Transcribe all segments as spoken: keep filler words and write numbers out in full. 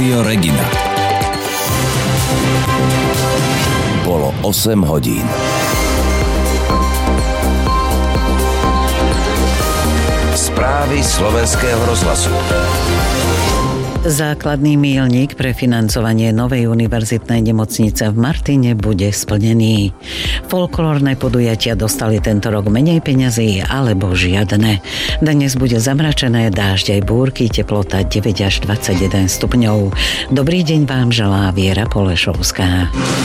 Rádio Regina. Bolo osem hodín. Správy Slovenského rozhlasu. Základný míľnik pre financovanie novej univerzitnej nemocnice v Martine bude splnený. Folklórne podujatia dostali tento rok menej peňazí alebo žiadne. Dnes bude zamračené, dážď aj búrky, teplota deväť až dvadsaťjeden stupňov. Dobrý deň vám želá Viera Polešovská.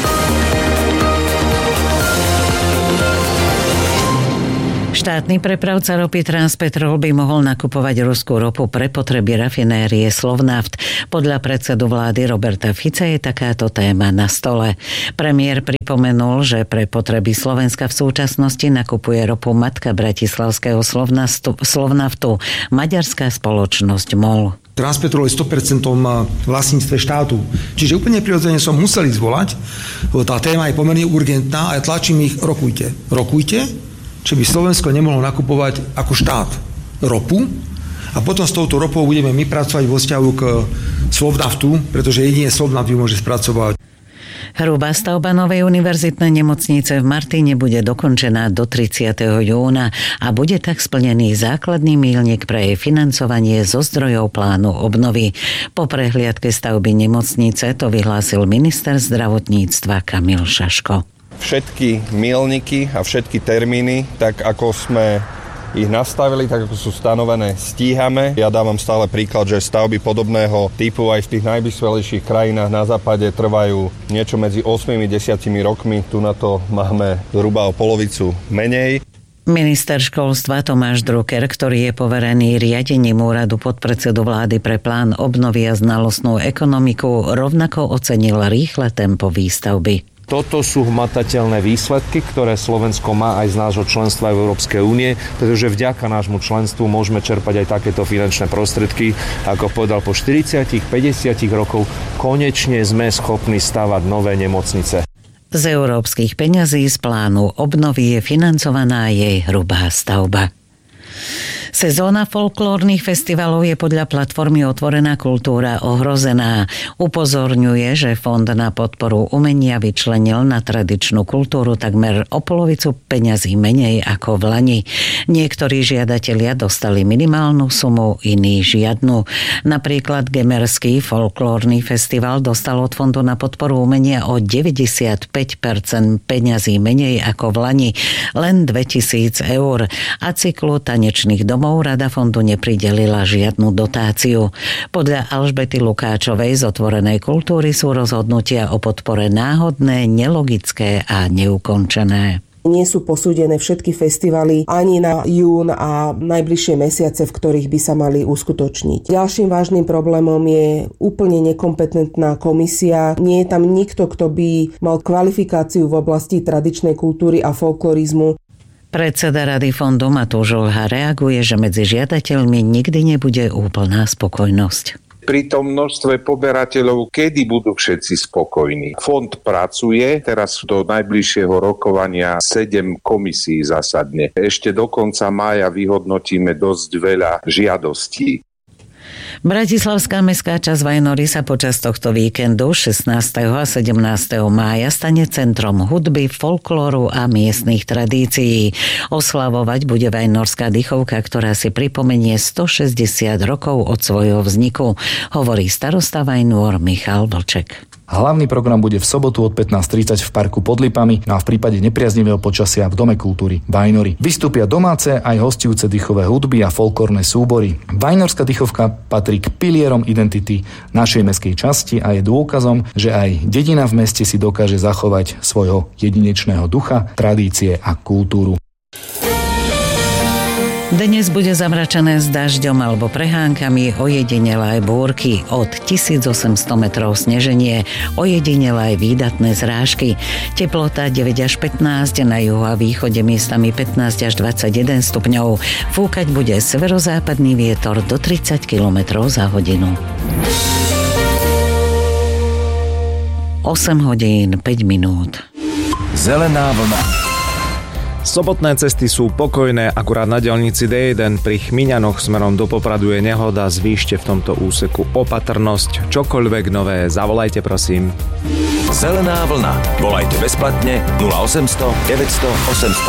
Štátny prepravca ropy Transpetrol by mohol nakupovať ruskú ropu pre potreby rafinérie Slovnaft. Podľa predsedu vlády Roberta Fica je takáto téma na stole. Premiér pripomenul, že pre potreby Slovenska v súčasnosti nakupuje ropu matka bratislavského Slovnaftu, maďarská spoločnosť MOL. Transpetrol je sto percent vlastníctve štátu. Čiže úplne prirodzene som museli zvolať, lebo tá téma je pomerne urgentná a ja tlačím ich, rokujte. Rokujte, či by Slovensko nemohlo nakupovať ako štát ropu a potom s touto ropou budeme my pracovať vo vzťahu k Slovnaftu, pretože jedine Slovnaft ju môže spracovať. Hrubá stavba novej univerzitnej nemocnice v Martine bude dokončená do tridsiateho júna a bude tak splnený základný míľnik pre jej financovanie zo zdrojov plánu obnovy. Po prehliadke stavby nemocnice to vyhlásil minister zdravotníctva Kamil Šaško. Všetky míľniky a všetky termíny, tak ako sme ich nastavili, tak ako sú stanovené, stíhame. Ja dávam stále príklad, že stavby podobného typu aj v tých najvyspelejších krajinách na západe trvajú niečo medzi osem a desať rokmi. Tu na to máme zhruba o polovicu menej. Minister školstva Tomáš Drucker, ktorý je poverený riadením úradu podpredsedu vlády pre plán obnovy a znalostnú ekonomiku, rovnako ocenil rýchle tempo výstavby. Toto sú hmatateľné výsledky, ktoré Slovensko má aj z nášho členstva v Európskej únie, pretože vďaka nášmu členstvu môžeme čerpať aj takéto finančné prostriedky. Ako povedal, po štyridsiatich päťdesiatich rokov konečne sme schopní stavať nové nemocnice. Z európskych peňazí z plánu obnovy je financovaná jej hrubá stavba. Sezóna folklórnych festivalov je podľa platformy Otvorená kultúra ohrozená. Upozorňuje, že Fond na podporu umenia vyčlenil na tradičnú kultúru takmer o polovicu peňazí menej ako v lani. Niektorí žiadatelia dostali minimálnu sumu, iní žiadnu. Napríklad Gemerský folklórny festival dostal od Fondu na podporu umenia o deväťdesiatpäť percent peňazí menej ako v lani, len dvetisíc eur. A cyklu tanečných domov Rada fondu nepridelila žiadnu dotáciu. Podľa Alžbety Lukáčovej z Otvorenej kultúry sú rozhodnutia o podpore náhodné, nelogické a neukončené. Nie sú posúdené všetky festivaly ani na jún a najbližšie mesiace, v ktorých by sa mali uskutočniť. Ďalším vážnym problémom je úplne nekompetentná komisia. Nie je tam nikto, kto by mal kvalifikáciu v oblasti tradičnej kultúry a folklorizmu. Predseda Rady fondu Matúš Olha reaguje, že medzi žiadateľmi nikdy nebude úplná spokojnosť. Pri tom množstve poberateľov, kedy budú všetci spokojní? Fond pracuje, teraz do najbližšieho rokovania sedem komisí zasadne. Ešte do konca mája vyhodnotíme dosť veľa žiadostí. Bratislavská mestská časť Vajnory sa počas tohto víkendu šestnásteho a sedemnásteho mája stane centrom hudby, folklóru a miestnych tradícií. Oslavovať bude Vajnorská dychovka, ktorá si pripomenie stošesťdesiat rokov od svojho vzniku, hovorí starosta Vajnôr Michal Vlček. Hlavný program bude v sobotu od pätnásť tridsať v parku pod Lipami, no a v prípade nepriaznivého počasia v Dome kultúry Vajnory. Vystúpia domáce aj hostujúce dychové hudby a folklórne súbory. Vajnorská dychovka patrí k pilierom identity našej mestskej časti a je dôkazom, že aj dedina v meste si dokáže zachovať svojho jedinečného ducha, tradície a kultúru. Dnes bude zamračené s dažďom alebo prehánkami, ojedinele aj búrky, od tisícosemsto metrov sneženie, ojedinele aj výdatné zrážky. Teplota deväť až pätnásť, na juhu a východe miestami pätnásť až dvadsaťjeden stupňov. Fúkať bude severozápadný vietor do tridsať kilometrov za hodinu. osem hodín päť minút. Zelená vlna. Sobotné cesty sú pokojné, akurát na diaľnici dé jeden pri Chmiňanoch smerom do Popradu je nehoda, zvýšte v tomto úseku opatrnosť. Čokoľvek nové, zavolajte prosím. Zelená vlna. Volajte bezplatne nula osemsto deväťsto osemsto.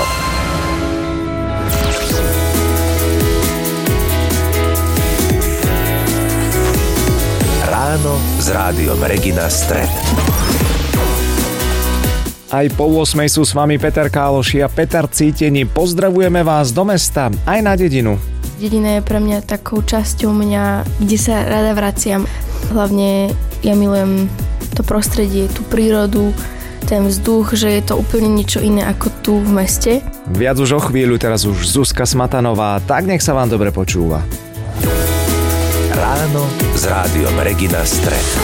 Ráno s rádiom Regina Stred. Aj po ôsmej sú s vami Peter Káloši a Peter Cítení. Pozdravujeme vás do mesta, aj na dedinu. Dedina je pre mňa takou časťou mňa, kde sa rada vraciam. Hlavne ja milujem to prostredie, tú prírodu, ten vzduch, že je to úplne niečo iné ako tu v meste. Viac už o chvíľu, teraz už Zuzka Smatanová, tak nech sa vám dobre počúva. Ráno s rádiom Regina Stred.